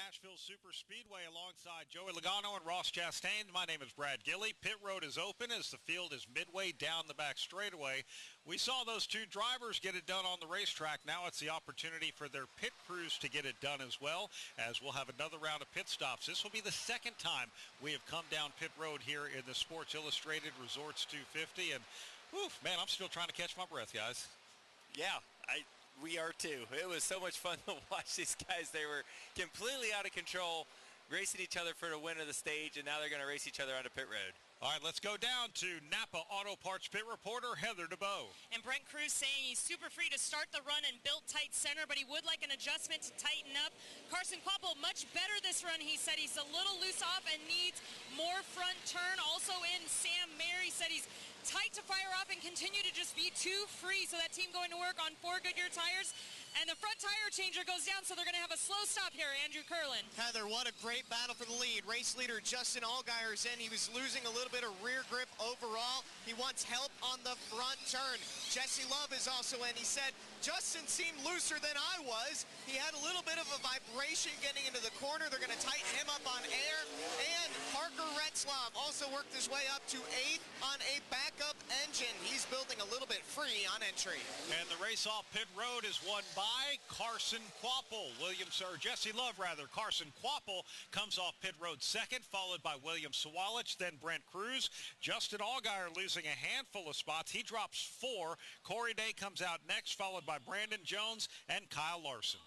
Nashville Super Speedway alongside Joey Logano and Ross Chastain. My name is Brad Gilly. Pit road is open as the field is midway down the back straightaway. We saw those two drivers get it done on the racetrack. Now it's the opportunity for their pit crews to get it done as well, as we'll have another round of pit stops. This will be the second time we have come down pit road here in the Sports Illustrated Resorts 250. And, whew, man, I'm still trying to catch my breath, guys. Yeah, we are too. It was so much fun to watch these guys. They were completely out of control, racing each other for the win of the stage, and now they're going to race each other onto pit road. All right, let's go down to Napa Auto Parts pit reporter Heather DeBow. And Brent Cruz saying he's super free to start the run and built tight center, but he would like an adjustment to tighten up. Carson Kvapil, much better this run, he said. He's a little loose off and needs more front turn. Also in, Sam Mary said he's tight to fire off and continue to just be too free. So that team going to work on 4 Goodyear tires. And the front tire changer goes down, so they're going to have a slow stop here, Andrew Curlin. Heather, what a great battle for the lead. Race leader Justin Allgaier's in. He was losing a little bit of rear grip overall. He wants help on the front turn. Jesse Love is also in. He said, Justin seemed looser than I was. He had a little bit of a vibration getting into the corner. They're going to tighten him up on air. And Parker Retzlaff also worked his way up to 8th on a backup engine. He's building a little bit free on entry. And the race off pit road is won by Carson Kvapil. Jesse Love, Carson Kvapil comes off pit road second, followed by William Sawalich, then Brent Cruz. Justin Allgaier losing a handful of spots. He drops 4. Corey Day comes out next, followed by Brandon Jones and Kyle Larson.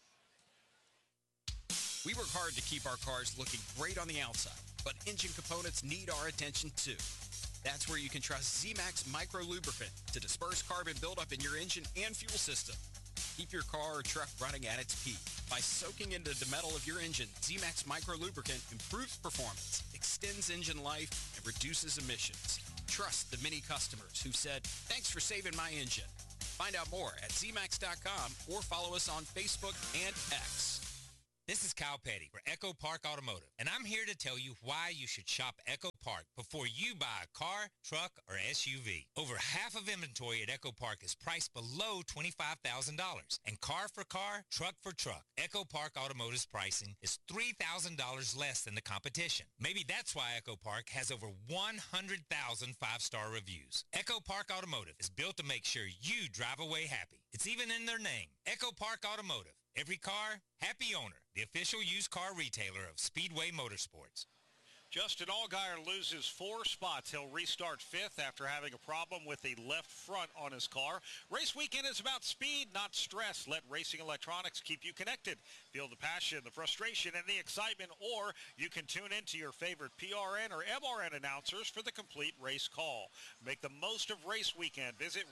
We work hard to keep our cars looking great on the outside, but engine components need our attention too. That's where you can trust Z-Max Micro Lubricant to disperse carbon buildup in your engine and fuel system. Keep your car or truck running at its peak. By soaking into the metal of your engine, Z-Max Micro Lubricant improves performance, extends engine life, and reduces emissions. Trust the many customers who said, "Thanks for saving my engine." Find out more at zmax.com or follow us on Facebook and X. This is Kyle Petty for Echo Park Automotive, and I'm here to tell you why you should shop Echo Park before you buy a car, truck, or SUV. Over half of inventory at Echo Park is priced below $25,000, and car for car, truck for truck. Echo Park Automotive's pricing is $3,000 less than the competition. Maybe that's why Echo Park has over 100,000 five-star reviews. Echo Park Automotive is built to make sure you drive away happy. It's even in their name, Echo Park Automotive. Every car, happy owner. The official used car retailer of Speedway Motorsports. Justin Allgaier loses 4 spots. He'll restart 5th after having a problem with the left front on his car. Race weekend is about speed, not stress. Let Racing Electronics keep you connected. Feel the passion, the frustration, and the excitement, or you can tune into your favorite PRN or MRN announcers for the complete race call. Make the most of race weekend. Visit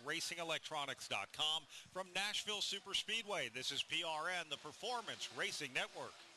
racingelectronics.com. From Nashville Super Speedway, this is PRN, the Performance Racing Network.